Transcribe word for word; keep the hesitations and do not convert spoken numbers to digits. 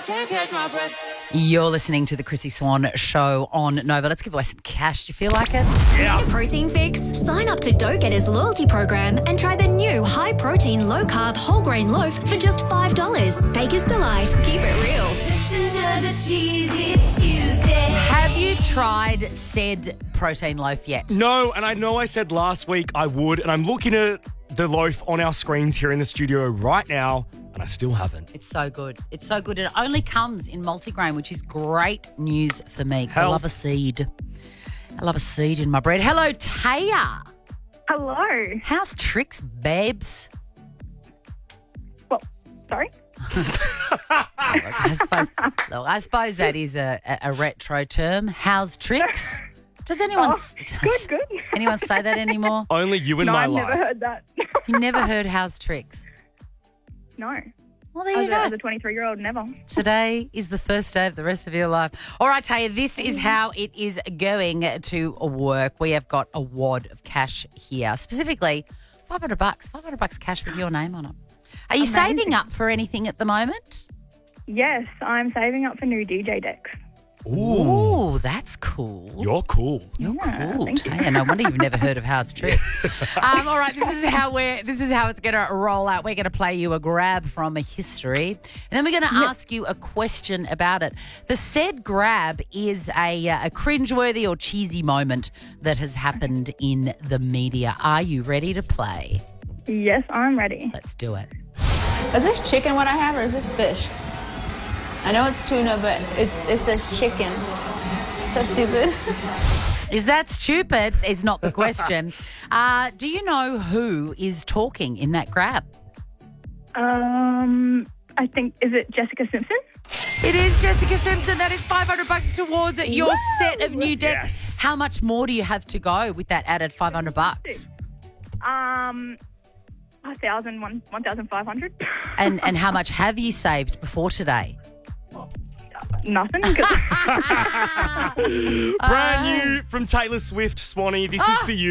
I can't catch my breath. You're listening to the Chrissy Swan Show on Nova. Let's give away some cash. Do you feel like it? Need a protein fix? Sign up to Dough Getters loyalty program and try the new high-protein, low-carb, whole-grain loaf for just five dollars. Baker's Delight. Keep it real. Just another cheesy Tuesday. Have you tried said protein loaf yet? No, and I know I said last week I would, and I'm looking at the loaf on our screens here in the studio right now, and I still haven't. It's so good. It's so good. It only comes in multigrain, which is great news for me because I Health. love a seed. I love a seed in my bread. Hello, Taya. Hello. How's tricks, babes? Well, sorry? Look, I suppose, look, I suppose that is a, a, a retro term. How's tricks? Does anyone Oh, s- good, good. anyone say that anymore? Only you in no, my I've life. never heard that. You never heard how's tricks? No. Well, there you As a, go. as a twenty-three-year-old, never. Today is the first day of the rest of your life. All right, Taya, this is how it is going to work. We have got a wad of cash here, specifically five hundred bucks, five hundred bucks cash with your name on it. Are you Amazing. saving up for anything at the moment? Yes, I'm saving up for new D J decks. Ooh, that's cool. You're cool. You're Yeah, cool, thank you. Taya. No wonder you've never heard of How's Tricks. um, all right, this is how we're. This is how it's going to roll out. We're going to play you a grab from a history, and then we're going to ask you a question about it. The said grab is a uh, a cringeworthy or cheesy moment that has happened in the media. Are you ready to play? Yes, I'm ready. Let's do it. Is this chicken what I have or is this fish? I know it's tuna, but it, it says chicken. Is that stupid? Is that stupid? Is not the question. uh, do you know who is talking in that grab? Um, I think, is it Jessica Simpson? It is Jessica Simpson. That is five hundred bucks towards your Woo! set of new decks. Yes. How much more do you have to go with that added five hundred bucks? Um, one thousand, one thousand five hundred. And and how much have you saved before today? Nothing. 'cause- Brand new from Taylor Swift, Swanee. This is for you.